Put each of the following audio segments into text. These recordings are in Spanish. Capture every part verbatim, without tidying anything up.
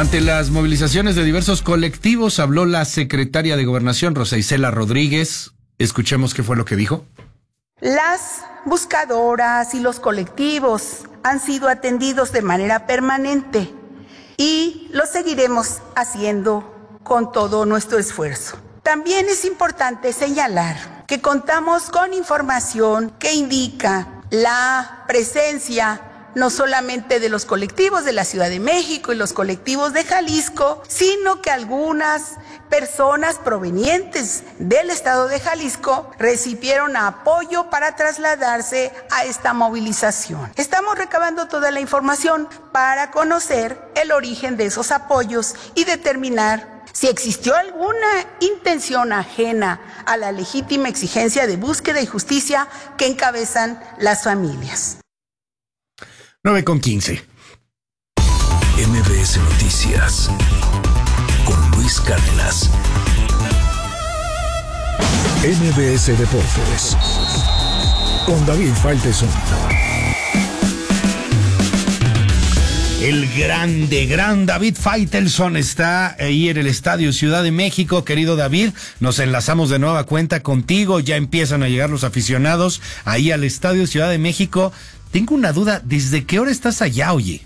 Ante las movilizaciones de diversos colectivos, habló la secretaria de Gobernación, Rosa Isela Rodríguez. Escuchemos qué fue lo que dijo. Las buscadoras y los colectivos han sido atendidos de manera permanente y lo seguiremos haciendo con todo nuestro esfuerzo. También es importante señalar que contamos con información que indica la presencia no solamente de los colectivos de la Ciudad de México y los colectivos de Jalisco, sino que algunas personas provenientes del estado de Jalisco recibieron apoyo para trasladarse a esta movilización. Estamos recabando toda la información para conocer el origen de esos apoyos y determinar si existió alguna intención ajena a la legítima exigencia de búsqueda y justicia que encabezan las familias. nueve con quince. M B S Noticias con Luis Cárdenas. M B S Deportes con David Faitelson. El grande, gran David Faitelson está ahí en el Estadio Ciudad de México. Querido David, nos enlazamos de nueva cuenta contigo. Ya empiezan a llegar los aficionados ahí al Estadio Ciudad de México. Tengo una duda, ¿desde qué hora estás allá, oye?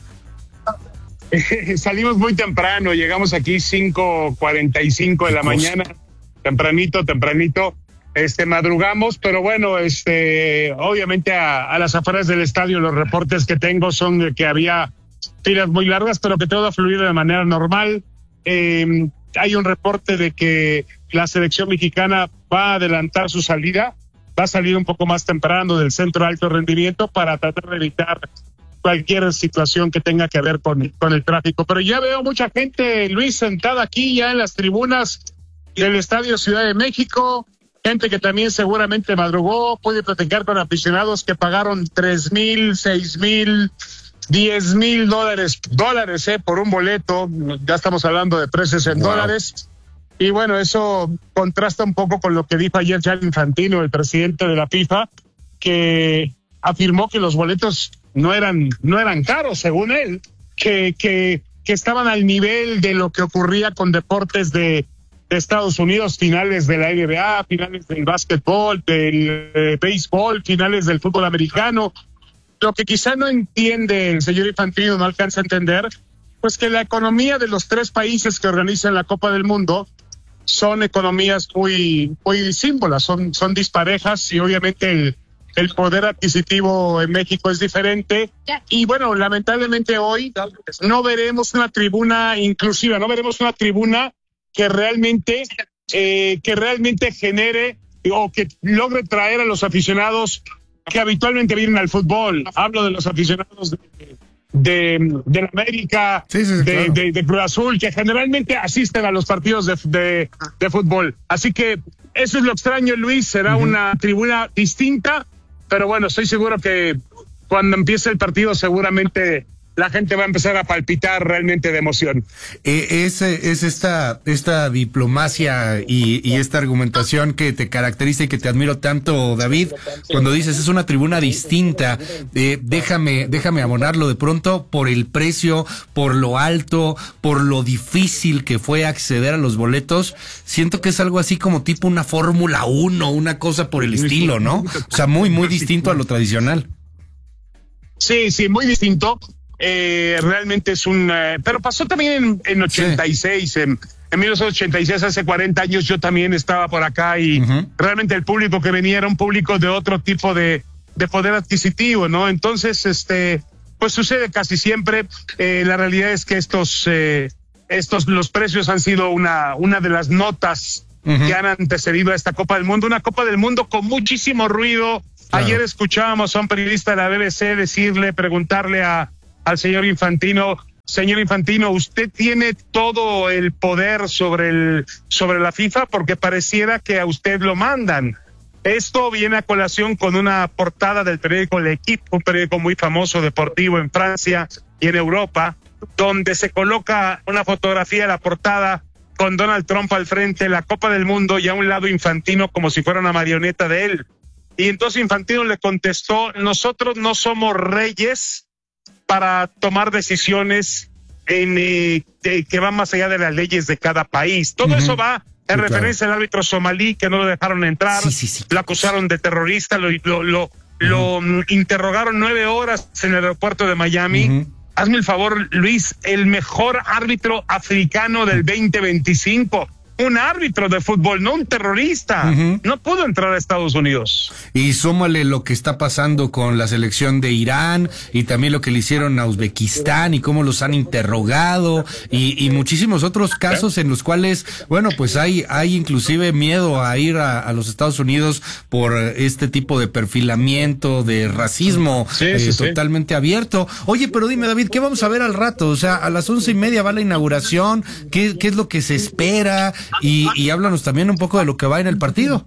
Salimos muy temprano, llegamos aquí cinco cuarenta y cinco de la mañana, tempranito, tempranito, este, madrugamos, pero bueno, este, obviamente a, a las afueras del estadio los reportes que tengo son de que había filas muy largas, pero que todo ha fluido de manera normal. Eh, hay un reporte de que la selección mexicana va a adelantar su salida, va a salir un poco más temprano del centro de alto rendimiento para tratar de evitar cualquier situación que tenga que ver con, con el tráfico. Pero ya veo mucha gente, Luis, sentada aquí ya en las tribunas del Estadio Ciudad de México, gente que también seguramente madrugó, puede platicar con aficionados que pagaron tres mil, seis mil, diez mil dólares, dólares, eh, por un boleto. Ya estamos hablando de precios en wow. dólares. Y bueno, eso contrasta un poco con lo que dijo ayer Gianni Infantino, el presidente de la FIFA, que afirmó que los boletos no eran no eran caros, según él, que que que estaban al nivel de lo que ocurría con deportes de, de Estados Unidos, finales de la N B A, finales del básquetbol, del eh, béisbol, finales del fútbol americano. Lo que quizá no entiende el señor Infantino, no alcanza a entender, pues que la economía de los tres países que organizan la Copa del Mundo son economías muy muy símbolas, son son disparejas y obviamente el el poder adquisitivo en México es diferente y bueno, lamentablemente hoy no veremos una tribuna inclusiva, no veremos una tribuna que realmente eh, que realmente genere o que logre traer a los aficionados que habitualmente vienen al fútbol. Hablo de los aficionados de de, de la América, sí, sí, de, claro. de, de Cruz Azul, que generalmente asisten a los partidos de, de, de fútbol. Así que eso es lo extraño, Luis, será uh-huh. una tribuna distinta, pero bueno, estoy seguro que cuando empiece el partido seguramente la gente va a empezar a palpitar realmente de emoción. Eh, es, es esta esta diplomacia y, y esta argumentación que te caracteriza y que te admiro tanto, David, cuando dices es una tribuna distinta. Eh, déjame déjame abonarlo de pronto por el precio, por lo alto, por lo difícil que fue acceder a los boletos. Siento que es algo así como tipo una Fórmula uno, una cosa por el estilo, ¿no? O sea, muy, muy distinto a lo tradicional. Sí, sí, muy distinto. Eh, realmente es un... Eh, pero pasó también en, en ochenta y seis, sí. en, en mil novecientos ochenta y seis, hace cuarenta años, yo también estaba por acá y uh-huh. realmente el público que venía era un público de otro tipo de, de poder adquisitivo, ¿no? Entonces, este, pues sucede casi siempre. Eh, la realidad es que estos, eh, estos, los precios han sido una, una de las notas uh-huh. que han antecedido a esta Copa del Mundo, una Copa del Mundo con muchísimo ruido. Claro. Ayer escuchábamos a un periodista de la B B C decirle, preguntarle a al señor Infantino, señor Infantino, usted tiene todo el poder sobre el sobre la FIFA porque pareciera que a usted lo mandan. Esto viene a colación con una portada del periódico L'Équipe, un periódico muy famoso deportivo en Francia y en Europa, donde se coloca una fotografía de la portada con Donald Trump al frente, la Copa del Mundo y a un lado Infantino como si fuera una marioneta de él. Y entonces Infantino le contestó, nosotros no somos reyes para tomar decisiones en eh, de, que va más allá de las leyes de cada país. Todo uh-huh. eso va en sí, referencia claro. al árbitro somalí que no lo dejaron entrar, sí, sí, sí. lo acusaron de terrorista, lo, lo, lo, uh-huh. lo um, interrogaron nueve horas en el aeropuerto de Miami. Uh-huh. Hazme el favor, Luis, el mejor árbitro africano del veinte veinticinco. Un árbitro de fútbol, no un terrorista. Uh-huh. No pudo entrar a Estados Unidos. Y súmale lo que está pasando con la selección de Irán y también lo que le hicieron a Uzbekistán y cómo los han interrogado y, y muchísimos otros casos en los cuales, bueno, pues hay hay inclusive miedo a ir a, a los Estados Unidos por este tipo de perfilamiento, de racismo sí, eh, sí, sí. totalmente abierto. Oye, pero dime, David, ¿qué vamos a ver al rato? O sea, a las once y media va la inauguración. ¿Qué, qué es lo que se espera? Y, y háblanos también un poco de lo que va en el partido.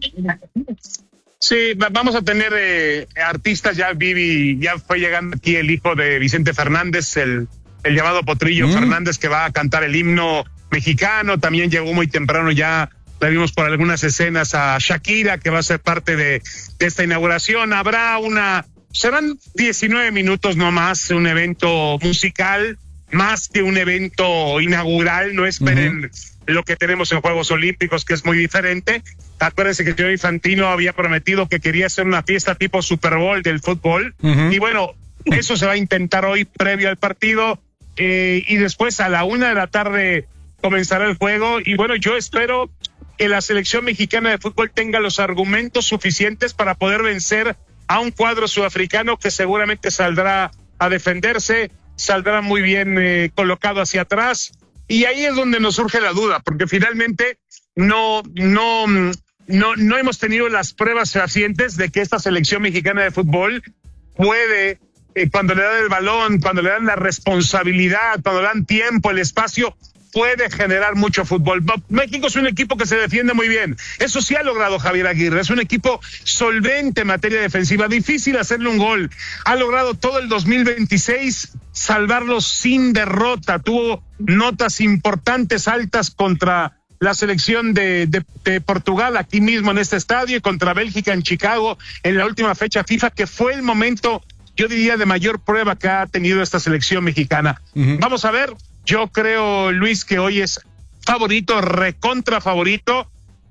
Sí, vamos a tener eh, artistas, ya Vivi, ya fue llegando aquí el hijo de Vicente Fernández, el, el llamado Potrillo mm. Fernández, que va a cantar el himno mexicano. También llegó muy temprano, ya la vimos por algunas escenas, a Shakira, que va a ser parte de, de esta inauguración. Habrá una, serán diecinueve minutos nomás, un evento musical, más que un evento inaugural. No esperen uh-huh. lo que tenemos en Juegos Olímpicos, que es muy diferente. Acuérdense que el señor Infantino había prometido que quería hacer una fiesta tipo Super Bowl del fútbol. Uh-huh. Y bueno, eso se va a intentar hoy previo al partido. Eh, y después a la una de la tarde comenzará el juego. Y bueno, yo espero que la selección mexicana de fútbol tenga los argumentos suficientes para poder vencer a un cuadro sudafricano que seguramente saldrá a defenderse, saldrá muy bien eh, colocado hacia atrás. Y ahí es donde nos surge la duda, porque finalmente no, no, no, no hemos tenido las pruebas fehacientes de que esta selección mexicana de fútbol puede, eh, cuando le dan el balón, cuando le dan la responsabilidad, cuando le dan tiempo, el espacio, puede generar mucho fútbol. México es un equipo que se defiende muy bien. Eso sí ha logrado Javier Aguirre. Es un equipo solvente en materia defensiva. Difícil hacerle un gol. Ha logrado todo el dos mil veintiséis salvarlos sin derrota. Tuvo notas importantes, altas contra la selección de, de, de Portugal aquí mismo en este estadio y contra Bélgica en Chicago en la última fecha FIFA, que fue el momento, yo diría, de mayor prueba que ha tenido esta selección mexicana. Uh-huh. Vamos a ver. Yo creo, Luis, que hoy es favorito, recontra favorito,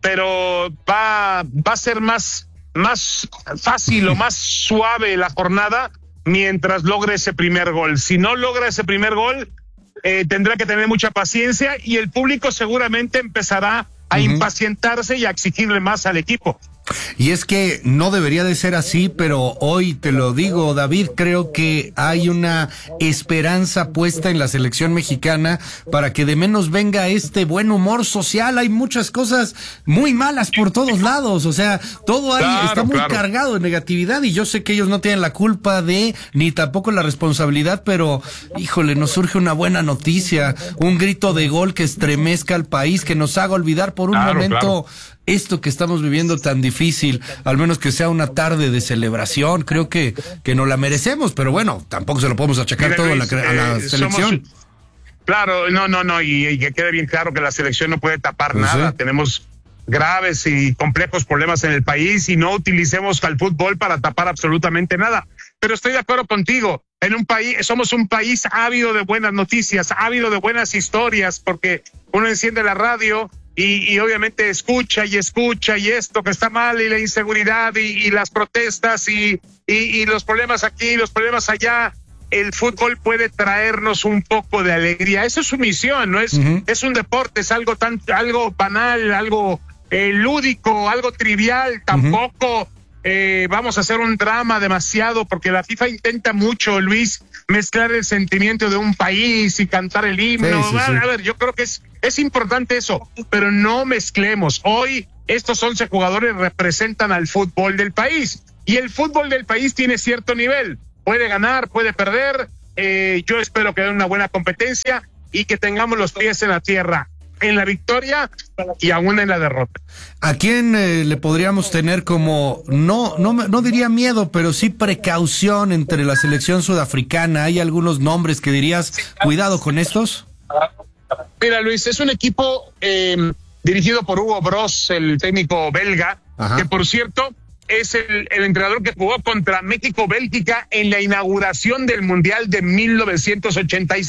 pero va, va a ser más, más fácil o más suave la jornada mientras logre ese primer gol. Si no logra ese primer gol, eh, tendrá que tener mucha paciencia y el público seguramente empezará a uh-huh. impacientarse y a exigirle más al equipo. Y es que no debería de ser así, pero hoy te lo digo, David, creo que hay una esperanza puesta en la selección mexicana para que de menos venga este buen humor social. Hay muchas cosas muy malas por todos lados, o sea, todo ahí claro, está muy claro. cargado de negatividad y yo sé que ellos no tienen la culpa de, ni tampoco la responsabilidad, pero híjole, nos surge una buena noticia, un grito de gol que estremezca al país, que nos haga olvidar por un claro, momento... Claro. Esto que estamos viviendo tan difícil, al menos que sea una tarde de celebración, creo que que no la merecemos, pero bueno, tampoco se lo podemos achacar Mira, todo Luis, a la, a la eh, selección. Somos, claro, no, no, no, y, y que quede bien claro que la selección no puede tapar pues nada. Sí. Tenemos graves y complejos problemas en el país y no utilicemos al fútbol para tapar absolutamente nada. Pero estoy de acuerdo contigo. En un país, somos un país ávido de buenas noticias, ávido de buenas historias, porque uno enciende la radio Y, y obviamente escucha y escucha y esto que está mal y la inseguridad y, y las protestas y, y, y los problemas aquí, los problemas allá. El fútbol puede traernos un poco de alegría. Eso es su misión, no es, uh-huh. es un deporte, es algo tan, algo banal, algo eh, lúdico, algo trivial. Tampoco uh-huh. eh, vamos a hacer un drama demasiado, porque la FIFA intenta mucho, Luis, mezclar el sentimiento de un país y cantar el himno. Sí, sí, sí. A ver, yo creo que es Es importante eso, pero no mezclemos. Hoy estos once jugadores representan al fútbol del país y el fútbol del país tiene cierto nivel. Puede ganar, puede perder. Eh, yo espero que den una buena competencia y que tengamos los pies en la tierra, en la victoria y aún en la derrota. ¿A quién eh, le podríamos tener como, no, no, no diría miedo, pero sí precaución entre la selección sudafricana? ¿Hay algunos nombres que dirías, cuidado con estos? Mira, Luis, es un equipo eh, dirigido por Hugo Broos, el técnico belga, Ajá. que por cierto es el, el entrenador que jugó contra México-Bélgica en la inauguración del Mundial de mil novecientos ochenta y seis.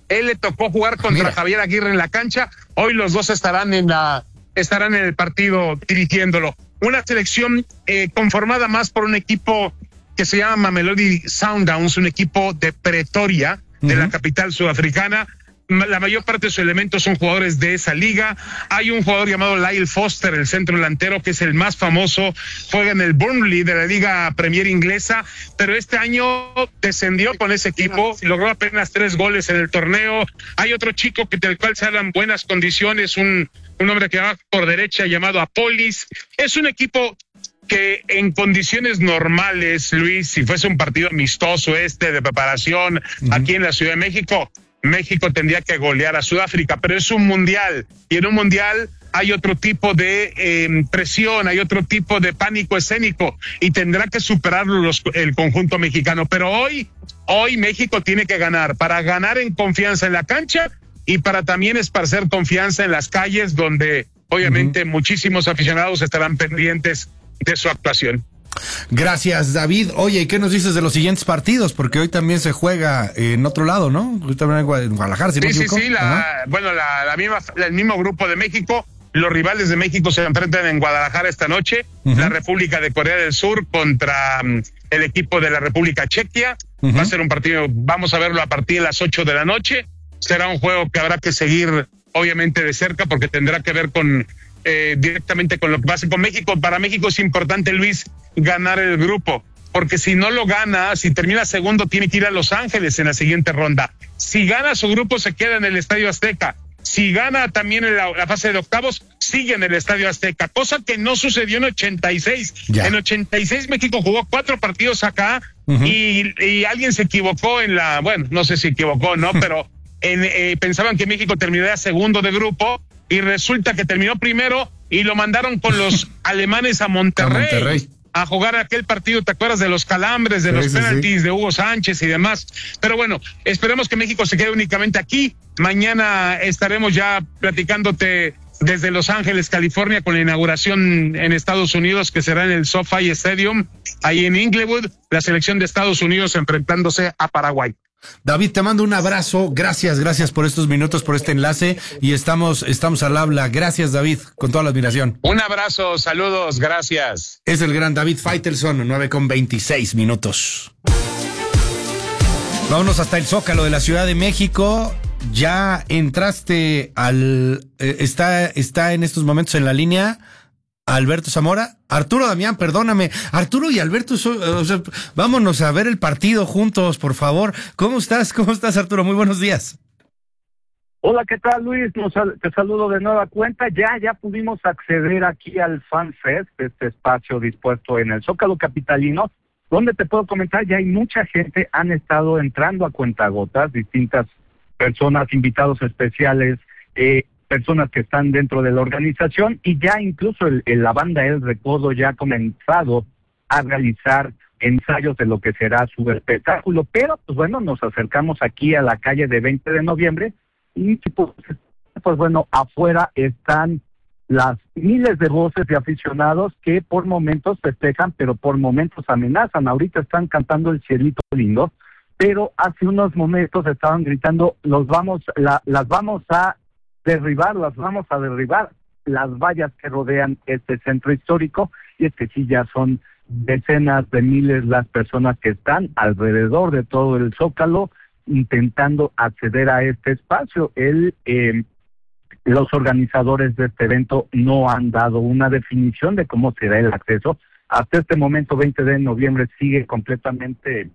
Él le tocó jugar contra Mira. Javier Aguirre en la cancha. Hoy los dos estarán en la estarán en el partido dirigiéndolo. Una selección eh, conformada más por un equipo que se llama Mamelodi Sundowns, un equipo de Pretoria, uh-huh. de la capital sudafricana. La mayor parte de sus elementos son jugadores de esa liga. Hay un jugador llamado Lyle Foster, el centro delantero, que es el más famoso, juega en el Burnley de la Liga Premier inglesa, pero este año descendió con ese equipo, logró apenas tres goles en el torneo. Hay otro chico que del cual se hablan buenas condiciones, un, un hombre que va por derecha llamado Apolis. Es un equipo que en condiciones normales, Luis, si fuese un partido amistoso este de preparación uh-huh. aquí en la Ciudad de México, México tendría que golear a Sudáfrica, pero es un mundial, y en un mundial hay otro tipo de eh, presión, hay otro tipo de pánico escénico, y tendrá que superarlo los, el conjunto mexicano. Pero hoy, hoy México tiene que ganar, para ganar en confianza en la cancha, y para también esparcer confianza en las calles, donde obviamente uh-huh. muchísimos aficionados estarán pendientes de su actuación. Gracias, David. Oye, ¿y qué nos dices de los siguientes partidos? Porque hoy también se juega en otro lado, ¿no? Hoy también en Guadalajara, si sí, no sí, equivoco. sí, la, bueno, la, la misma, el mismo grupo de México. Los rivales de México se enfrentan en Guadalajara esta noche. Uh-huh. La República de Corea del Sur contra um, el equipo de la República Chequia. Uh-huh. Va a ser un partido, vamos a verlo a partir de las ocho de la noche. Será un juego que habrá que seguir, obviamente, de cerca, porque tendrá que ver con eh, directamente con lo que pasa con México. Para México es importante, Luis, ganar el grupo, porque si no lo gana, si termina segundo, tiene que ir a Los Ángeles en la siguiente ronda. Si gana su grupo, se queda en el Estadio Azteca. Si gana también en la, la fase de octavos, sigue en el Estadio Azteca, cosa que no sucedió en ochenta y seis. Ya. En ochenta y seis México jugó cuatro partidos acá uh-huh. y, y alguien se equivocó en la, bueno, no sé si equivocó o no, pero en, eh, pensaban que México terminaría segundo de grupo y resulta que terminó primero y lo mandaron con los alemanes a Monterrey. A Monterrey. A jugar aquel partido, ¿te acuerdas de los calambres, de sí, los sí, penaltis, sí. de Hugo Sánchez y demás? Pero bueno, esperemos que México se quede únicamente aquí. Mañana estaremos ya platicándote desde Los Ángeles, California, con la inauguración en Estados Unidos, que será en el SoFi Stadium, ahí en Inglewood, la selección de Estados Unidos enfrentándose a Paraguay. David, te mando un abrazo, gracias, gracias por estos minutos, por este enlace, y estamos, estamos al habla. Gracias, David, con toda la admiración. Un abrazo, saludos, gracias. Es el gran David Faitelson, nueve con veintiséis minutos. Vámonos hasta el Zócalo de la Ciudad de México. Ya entraste al, eh, está, está en estos momentos en la línea Alberto Zamora, Arturo Damián, perdóname, Arturo y Alberto, so, o sea, vámonos a ver el partido juntos, por favor. ¿Cómo estás? ¿Cómo estás, Arturo? Muy buenos días. Hola, ¿qué tal, Luis? Nos, te saludo de nueva cuenta. Ya, ya pudimos acceder aquí al Fan Fest, este espacio dispuesto en el Zócalo capitalino, donde te puedo comentar, ya hay mucha gente, han estado entrando a cuentagotas, distintas personas, invitados especiales, eh, personas que están dentro de la organización, y ya incluso el, el, la banda El Recodo ya ha comenzado a realizar ensayos de lo que será su espectáculo, pero pues bueno, nos acercamos aquí a la calle de veinte de noviembre y pues, pues bueno, afuera están las miles de voces de aficionados que por momentos festejan, pero por momentos amenazan. Ahorita están cantando El Cielito Lindo, pero hace unos momentos estaban gritando, los vamos, la, las vamos a derribar, las vamos a derribar, las vallas que rodean este centro histórico, y es que sí, ya son decenas de miles las personas que están alrededor de todo el Zócalo intentando acceder a este espacio. El, eh, los organizadores de este evento no han dado una definición de cómo será el acceso. Hasta este momento, veinte de noviembre, sigue completamente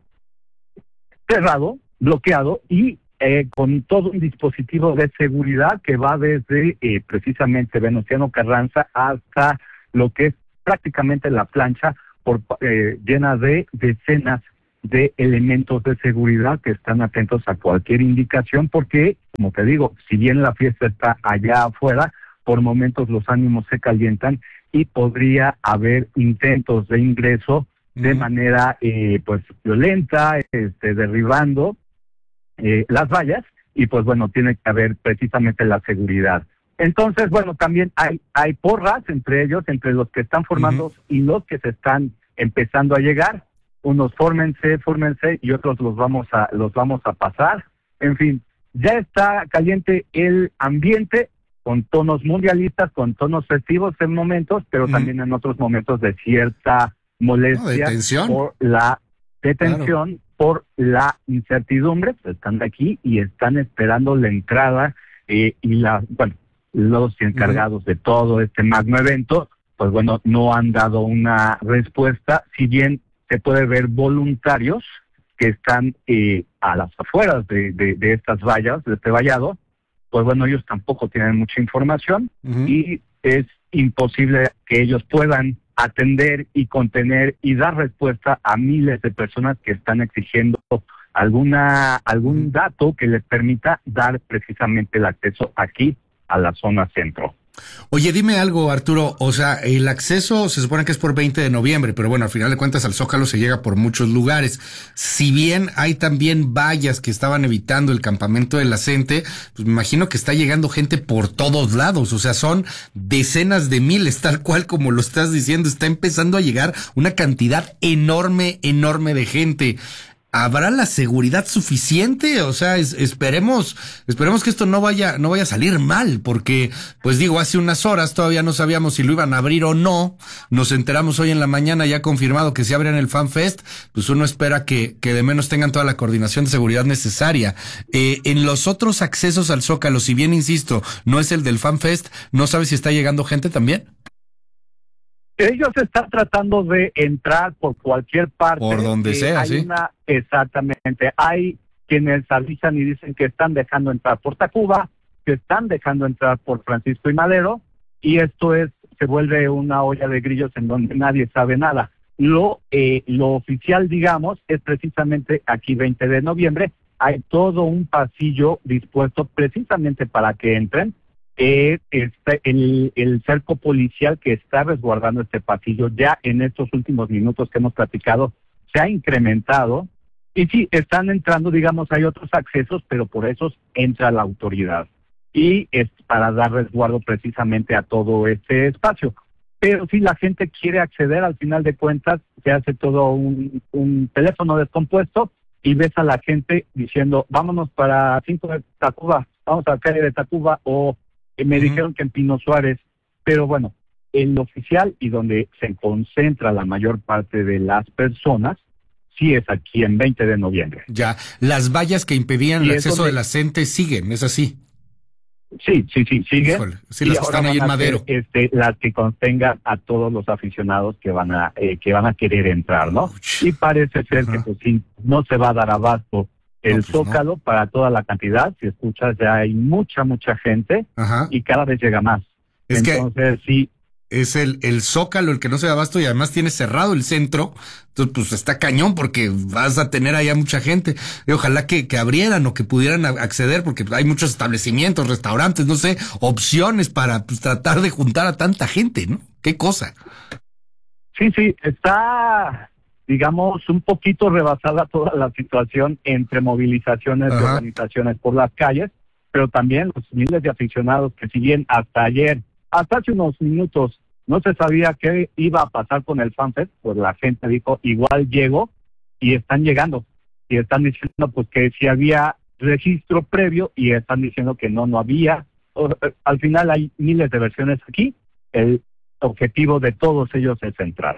cerrado, bloqueado, y Eh, con todo un dispositivo de seguridad que va desde eh, precisamente Venustiano Carranza hasta lo que es prácticamente la plancha, por, eh, llena de decenas de elementos de seguridad que están atentos a cualquier indicación, porque, como te digo, si bien la fiesta está allá afuera, por momentos los ánimos se calientan y podría haber intentos de ingreso de manera eh, pues violenta, este, derribando Eh, las vallas, y pues bueno, tiene que haber precisamente la seguridad. Entonces, bueno, también hay hay porras entre ellos, entre los que están formando uh-huh. y los que se están empezando a llegar. Unos fórmense, fórmense, y otros los vamos a los vamos a pasar. En fin, ya está caliente el ambiente, con tonos mundialistas, con tonos festivos en momentos, pero mm. también en otros momentos de cierta molestia no, de por la detención, claro. por la incertidumbre. Pues están aquí y están esperando la entrada eh, y la, bueno, los encargados uh-huh. de todo este magno evento, pues bueno, no han dado una respuesta, si bien se puede ver voluntarios que están eh, a las afueras de, de, de estas vallas, de este vallado, pues bueno, ellos tampoco tienen mucha información uh-huh. y es imposible que ellos puedan atender y contener y dar respuesta a miles de personas que están exigiendo alguna algún uh-huh. dato que les permita dar precisamente el acceso aquí a la zona centro. Oye, dime algo, Arturo, o sea, el acceso se supone que es por veinte de noviembre, pero bueno, al final de cuentas al Zócalo se llega por muchos lugares. Si bien hay también vallas que estaban evitando el campamento de la gente, pues me imagino que está llegando gente por todos lados, o sea, son decenas de miles, tal cual como lo estás diciendo, está empezando a llegar una cantidad enorme, enorme de gente. ¿Habrá la seguridad suficiente? O sea, es, esperemos, esperemos que esto no vaya, no vaya a salir mal, porque, pues digo, hace unas horas todavía no sabíamos si lo iban a abrir o no. Nos enteramos hoy en la mañana, ya confirmado que si abren el FanFest, pues uno espera que, que de menos tengan toda la coordinación de seguridad necesaria. Eh, en los otros accesos al Zócalo, si bien insisto, no es el del FanFest, ¿no sabes si está llegando gente también? Ellos están tratando de entrar por cualquier parte. Por donde sea, hay sí. Una, exactamente. Hay quienes avisan y dicen que están dejando entrar por Tacuba, que están dejando entrar por Francisco y Madero, y esto es se vuelve una olla de grillos en donde nadie sabe nada. Lo, eh, lo oficial, digamos, es precisamente aquí veinte de noviembre. Hay todo un pasillo dispuesto precisamente para que entren. Eh, este, el, el cerco policial que está resguardando este pasillo ya en estos últimos minutos que hemos platicado se ha incrementado y sí, están entrando, digamos, hay otros accesos, pero por esos entra la autoridad y es para dar resguardo precisamente a todo este espacio. Pero si la gente quiere acceder, al final de cuentas se hace todo un, un teléfono descompuesto y ves a la gente diciendo vámonos para cinco de Tacuba, vamos a la calle de Tacuba o me uh-huh. dijeron que en Pino Suárez, pero bueno, el oficial y donde se concentra la mayor parte de las personas, sí es aquí en veinte de noviembre. Ya, las vallas que impedían el acceso de la gente siguen, ¿es así? Sí, sí, sí, siguen. Híjole, sí, las que están ahí en Madero. Ser, este, las que contengan a todos los aficionados que van a eh, que van a querer entrar, ¿no? Uch. Y parece ser uh-huh. que pues sí, no se va a dar abasto el no, pues Zócalo no. para toda la cantidad. Si escuchas, ya hay mucha, mucha gente Ajá. y cada vez llega más. Es Entonces, que sí. Es el, el Zócalo el que no se da abasto y además tiene cerrado el centro. Entonces, pues está cañón porque vas a tener allá mucha gente. Y ojalá que, que abrieran o que pudieran acceder porque hay muchos establecimientos, restaurantes, no sé, opciones para pues, tratar de juntar a tanta gente, ¿no? Qué cosa. Sí, sí, está... digamos, un poquito rebasada toda la situación entre movilizaciones de organizaciones por las calles, pero también los miles de aficionados que si bien hasta ayer, hasta hace unos minutos, no se sabía qué iba a pasar con el FanFest, pues la gente dijo, igual llego, y están llegando, y están diciendo pues que si había registro previo, y están diciendo que no, no había. O, al final hay miles de versiones aquí, el objetivo de todos ellos es entrar.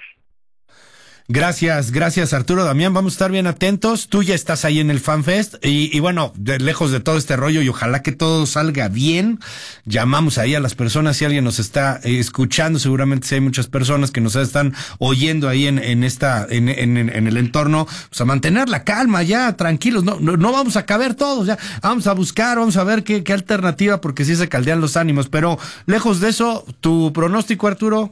Gracias, gracias Arturo, Damián, vamos a estar bien atentos, tú ya estás ahí en el FanFest y, y bueno, de, lejos de todo este rollo y ojalá que todo salga bien, llamamos ahí a las personas si alguien nos está eh, escuchando, seguramente si hay muchas personas que nos están oyendo ahí en, en esta, en, en, en el entorno, pues a mantener la calma ya, tranquilos, no, no, no vamos a caber todos, ya, vamos a buscar, vamos a ver qué, qué alternativa porque sí se caldean los ánimos, pero lejos de eso, ¿tu pronóstico, Arturo?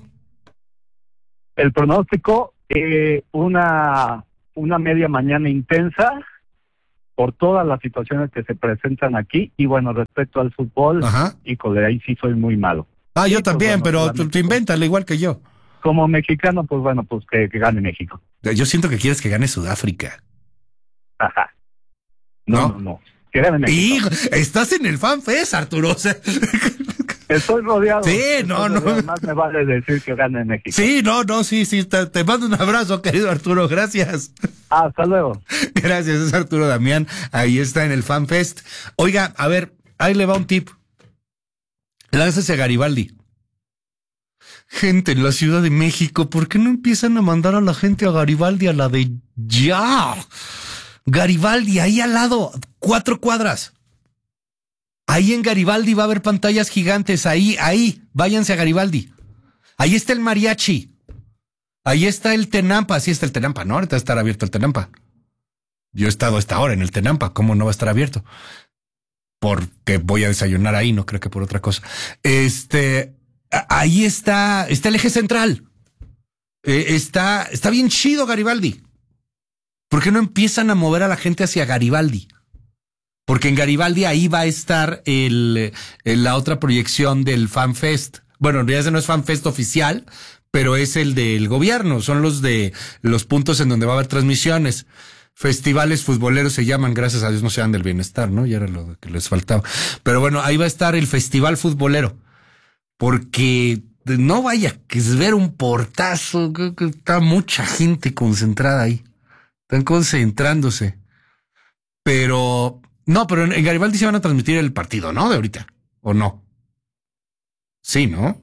El pronóstico... Eh, una una media mañana intensa por todas las situaciones que se presentan aquí y bueno, respecto al fútbol, híjole, ahí sí soy muy malo. Ah, sí, yo también, pues, bueno, pero tú, tú invéntale igual que yo. Como mexicano, pues bueno, pues que, que gane México. Yo siento que quieres que gane Sudáfrica. Ajá. No, no, no. no. Que gane México. Hijo, estás en el FanFest, Arturo. O sea... Estoy rodeado. Sí, no, Estoy no. rodeado. Más me vale decir que gane México. Sí, no, no, sí, sí. Te, te mando un abrazo, querido Arturo. Gracias. Hasta luego. Gracias, es Arturo Damián. Ahí está en el FanFest. Oiga, a ver, ahí le va un tip. Lánzese a Garibaldi. Gente en la Ciudad de México, ¿por qué no empiezan a mandar a la gente a Garibaldi a la de ya? Garibaldi, ahí al lado, cuatro cuadras. Ahí en Garibaldi va a haber pantallas gigantes, ahí, ahí, váyanse a Garibaldi. Ahí está el mariachi. Ahí está el Tenampa, sí está el Tenampa, ¿no? Ahorita va a estar abierto el Tenampa. Yo he estado a esta hora en el Tenampa, ¿cómo no va a estar abierto? Porque voy a desayunar ahí, no creo que por otra cosa. Este... Ahí está, está el eje central. Eh, está, está bien chido Garibaldi. ¿Por qué no empiezan a mover a la gente hacia Garibaldi? Porque en Garibaldi ahí va a estar el, el, la otra proyección del FanFest. Bueno, en realidad ese no es FanFest oficial, pero es el del gobierno. Son los de los puntos en donde va a haber transmisiones. Festivales futboleros se llaman, gracias a Dios no se llaman del bienestar, ¿no? Ya era lo que les faltaba. Pero bueno, ahí va a estar el Festival Futbolero. Porque no vaya que es ver un portazo, que, que está mucha gente concentrada ahí. Están concentrándose. Pero, no, pero en, en Garibaldi se van a transmitir el partido, ¿no? De ahorita, ¿o no? Sí, ¿no?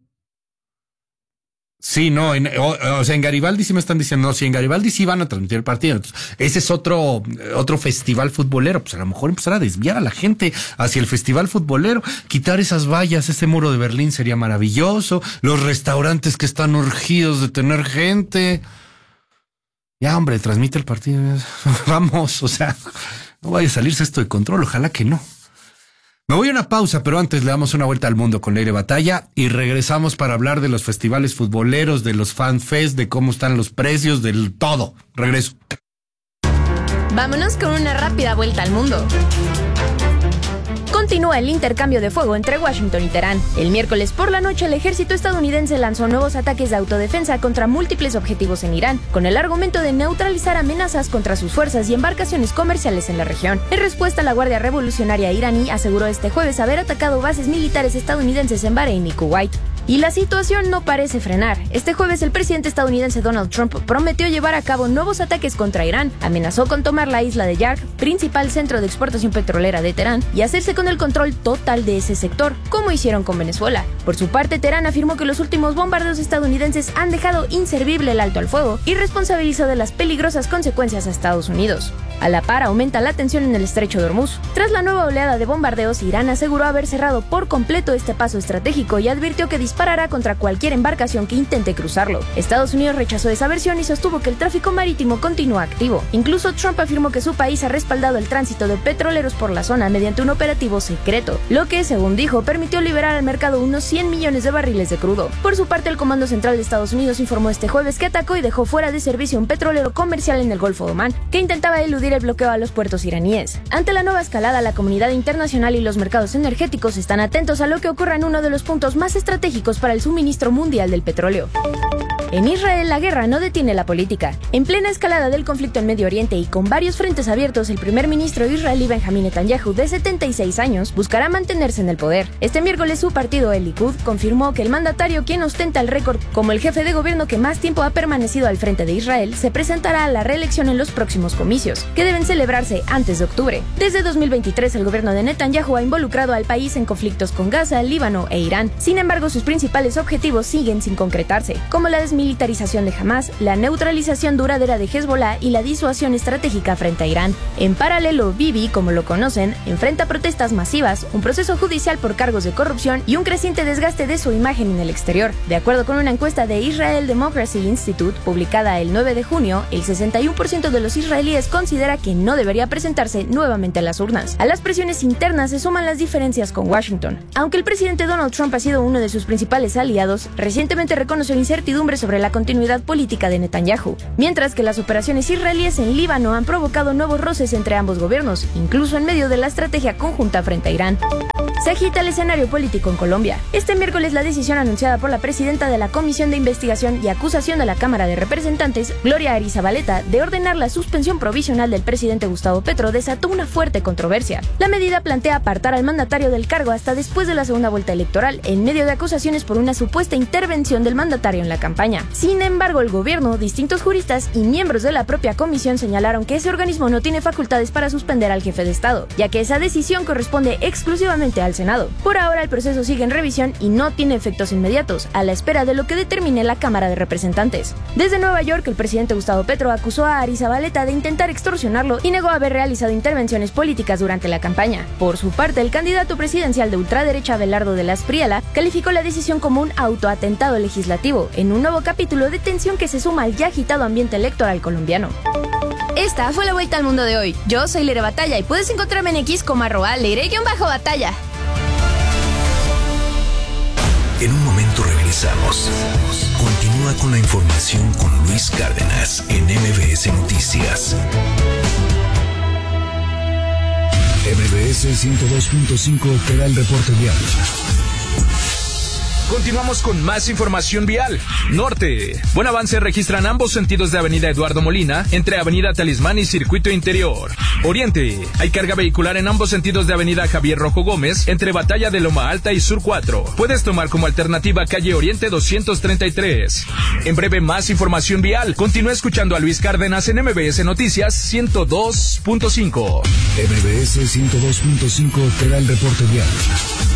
Sí, no, en, o, o sea, en Garibaldi sí me están diciendo, no, sí, en Garibaldi sí van a transmitir el partido. Entonces, ese es otro, otro festival futbolero. Pues a lo mejor empezar a desviar a la gente hacia el festival futbolero, quitar esas vallas, ese muro de Berlín sería maravilloso. Los restaurantes que están urgidos de tener gente. Ya, hombre, transmite el partido. Vamos, o sea, no vaya a salirse esto de control, ojalá que no. Me voy a una pausa, pero antes le damos una vuelta al mundo con Leire Batalla y regresamos para hablar de los festivales futboleros, de los FanFest, de cómo están los precios, del todo. Regreso. Vámonos con una rápida vuelta al mundo. Continúa el intercambio de fuego entre Washington y Teherán. El miércoles por la noche el ejército estadounidense lanzó nuevos ataques de autodefensa contra múltiples objetivos en Irán, con el argumento de neutralizar amenazas contra sus fuerzas y embarcaciones comerciales en la región. En respuesta, la Guardia Revolucionaria iraní aseguró este jueves haber atacado bases militares estadounidenses en Bahrein y Kuwait. Y la situación no parece frenar. Este jueves el presidente estadounidense Donald Trump prometió llevar a cabo nuevos ataques contra Irán, amenazó con tomar la isla de Yarg, principal centro de exportación petrolera de Teherán, y hacerse con el control total de ese sector, como hicieron con Venezuela. Por su parte, Teherán afirmó que los últimos bombardeos estadounidenses han dejado inservible el alto al fuego y responsabilizó de las peligrosas consecuencias a Estados Unidos. A la par, aumenta la tensión en el estrecho de Hormuz. Tras la nueva oleada de bombardeos, Irán aseguró haber cerrado por completo este paso estratégico y advirtió que disparará contra cualquier embarcación que intente cruzarlo. Estados Unidos rechazó esa versión y sostuvo que el tráfico marítimo continúa activo. Incluso Trump afirmó que su país ha respaldado el tránsito de petroleros por la zona mediante un operativo secreto, lo que, según dijo, permitió liberar al mercado unos cien millones de barriles de crudo. Por su parte, el Comando Central de Estados Unidos informó este jueves que atacó y dejó fuera de servicio un petrolero comercial en el Golfo de Omán, que intentaba eludir el bloqueo a los puertos iraníes. Ante la nueva escalada, la comunidad internacional y los mercados energéticos están atentos a lo que ocurra en uno de los puntos más estratégicos para el suministro mundial del petróleo. En Israel, la guerra no detiene la política. En plena escalada del conflicto en Medio Oriente y con varios frentes abiertos, el primer ministro israelí Benjamín Netanyahu, de setenta y seis años, buscará mantenerse en el poder. Este miércoles, su partido, el Likud, confirmó que el mandatario, quien ostenta el récord como el jefe de gobierno que más tiempo ha permanecido al frente de Israel, se presentará a la reelección en los próximos comicios, que deben celebrarse antes de octubre. Desde dos mil veintitrés, el gobierno de Netanyahu ha involucrado al país en conflictos con Gaza, Líbano e Irán. Sin embargo, sus principales objetivos siguen sin concretarse, como la desmilitarización de Hamas, la neutralización duradera de Hezbollah y la disuasión estratégica frente a Irán. En paralelo, Bibi, como lo conocen, enfrenta protestas masivas, un proceso judicial por cargos de corrupción y un creciente desgaste de su imagen en el exterior. De acuerdo con una encuesta de Israel Democracy Institute publicada el nueve de junio, el sesenta y uno por ciento de los israelíes considera que no debería presentarse nuevamente a las urnas. A las presiones internas se suman las diferencias con Washington. Aunque el presidente Donald Trump ha sido uno de sus principales aliados, recientemente reconoció incertidumbre sobre la continuidad política de Netanyahu, mientras que las operaciones israelíes en Líbano han provocado nuevos roces entre ambos gobiernos, incluso en medio de la estrategia conjunta frente a Irán. Se agita el escenario político en Colombia. Este miércoles la decisión anunciada por la presidenta de la Comisión de Investigación y Acusación de la Cámara de Representantes, Gloria Arizabaleta, de ordenar la suspensión provisional del presidente Gustavo Petro desató una fuerte controversia. La medida plantea apartar al mandatario del cargo hasta después de la segunda vuelta electoral, en medio de acusaciones por una supuesta intervención del mandatario en la campaña. Sin embargo, el gobierno, distintos juristas y miembros de la propia comisión señalaron que ese organismo no tiene facultades para suspender al jefe de Estado, ya que esa decisión corresponde exclusivamente al Senado. Por ahora el proceso sigue en revisión y no tiene efectos inmediatos, a la espera de lo que determine la Cámara de Representantes. Desde Nueva York, el presidente Gustavo Petro acusó a Arizabaleta de intentar extorsionarlo y negó haber realizado intervenciones políticas durante la campaña. Por su parte, el candidato presidencial de ultraderecha Abelardo de la Espriella calificó la decisión como un autoatentado legislativo, en un nuevo capítulo de tensión que se suma al ya agitado ambiente electoral colombiano. Esta fue la vuelta al mundo de hoy. Yo soy Leire Batalla y puedes encontrarme en X como arroba Leire-Batalla. En un momento regresamos. Continúa con la información con Luis Cárdenas en M B S Noticias. M B S ciento dos punto cinco te da el reporte vial. Continuamos con más información vial. Norte. Buen avance registran ambos sentidos de Avenida Eduardo Molina, entre Avenida Talismán y Circuito Interior. Oriente. Hay carga vehicular en ambos sentidos de Avenida Javier Rojo Gómez, entre Batalla de Loma Alta y Sur cuatro. Puedes tomar como alternativa calle Oriente doscientos treinta y tres. En breve, más información vial. Continúa escuchando a Luis Cárdenas en M B S Noticias ciento dos punto cinco. M B S ciento dos punto cinco te da el reporte vial.